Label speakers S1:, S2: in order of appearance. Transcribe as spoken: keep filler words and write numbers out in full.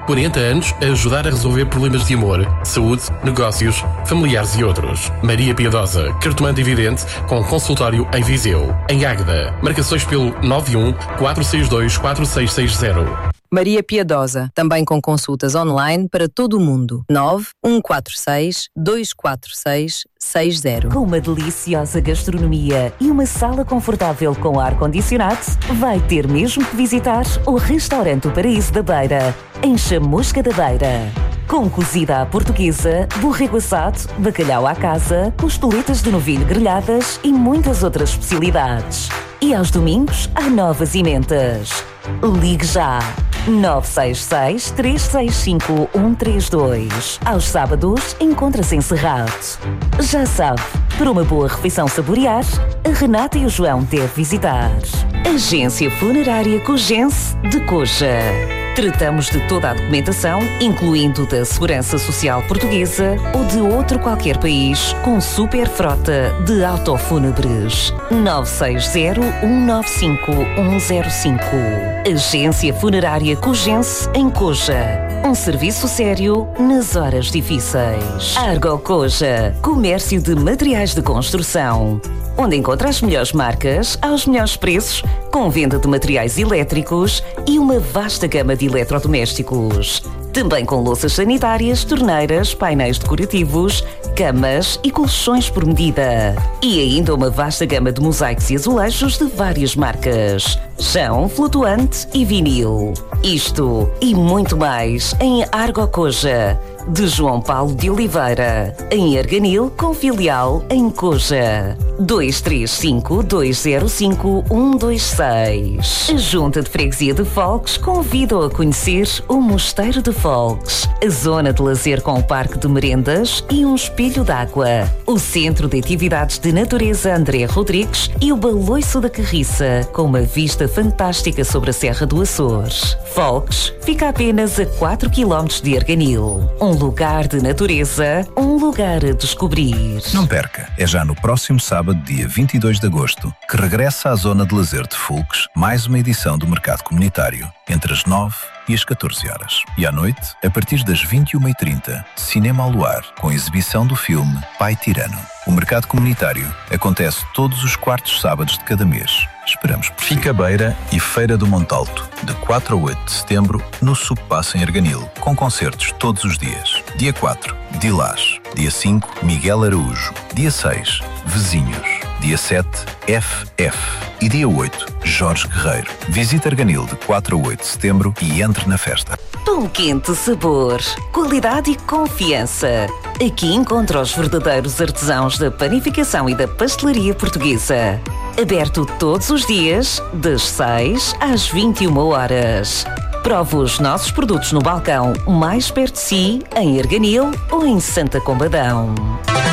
S1: quarenta anos a ajudar a resolver problemas de amor, saúde, negócios, familiares e outros. Maria Piedosa, cartomante e vidente, com consultório em Viseu. Em Águeda, marcações pelo nove um quatro seis dois quatro seis seis zero.
S2: Maria Piedosa, também com consultas online para todo o mundo. nove um quatro seis dois quatro seis seis zero.
S3: Com uma deliciosa gastronomia e uma sala confortável com ar-condicionado, vai ter mesmo que visitar o Restaurante O Paraíso da Beira, em Chamusca da Beira. Com cozida à portuguesa, borrego assado, bacalhau à casa, costeletas de novilho grelhadas e muitas outras especialidades. E aos domingos, há novas emendas. Ligue já! nove seis seis, três seis cinco, um três dois. Aos sábados, encontra-se encerrado. Já sabe, para uma boa refeição saborear, a Renata e o João devem visitar. Agência Funerária Cogense de Coja. Tratamos de toda a documentação, incluindo da Segurança Social Portuguesa ou de outro qualquer país, com super frota de autofúnebres. nove seis zero, um nove cinco, um zero cinco. Agência Funerária Cogense em Coja. Um serviço sério nas horas difíceis. Argo Coja, comércio de materiais de construção, onde encontra as melhores marcas aos melhores preços, com venda de materiais elétricos e uma vasta gama de eletrodomésticos. Também com louças sanitárias, torneiras, painéis decorativos, camas e colchões por medida. E ainda uma vasta gama de mosaicos e azulejos de várias marcas. Chão, flutuante e vinil. Isto e muito mais em Argo Coja, de João Paulo de Oliveira, em Arganil, com filial em Coja. dois três cinco, dois zero cinco, um dois seis. A Junta de Freguesia de Folques convida-o a conhecer o Mosteiro de Folques, a zona de lazer com o parque de merendas e um espelho d'água, o Centro de Atividades de Natureza André Rodrigues e o Baloiço da Carriça, com uma vista fantástica sobre a Serra do Açores. Folques fica apenas a quatro quilómetros de Arganil. Um lugar de natureza, um lugar a descobrir.
S4: Não perca, é já no próximo sábado, dia vinte e dois de agosto, que regressa à zona de lazer de Folques mais uma edição do Mercado Comunitário, entre as nove e as catorze horas. E à noite, a partir das vinte e uma e trinta, Cinema ao Luar, com exibição do filme Pai Tirano. O Mercado Comunitário acontece todos os quartos sábados de cada mês. Esperamos por si. Fica Beira e Feira do Montalto, de quatro a oito de setembro, no Subpasso em Arganil, com concertos todos os dias. Dia quatro, Dilás. Dia cinco, Miguel Araújo. Dia seis, Vizinhos. Dia sete, F F. E dia oito, Jorge Guerreiro. Visite Arganil de quatro a oito de setembro e entre na festa.
S3: Pão quente sabor, qualidade e confiança. Aqui encontra os verdadeiros artesãos da panificação e da pastelaria portuguesa. Aberto todos os dias, das seis às vinte e uma horas. Prove os nossos produtos no balcão mais perto de si, em Arganil ou em Santa Combadão.